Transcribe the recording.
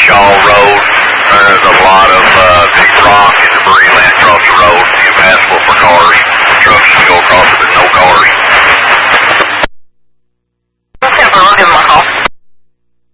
Shaw Road. There's a lot of big rock and debris laying across the road, impassable for cars.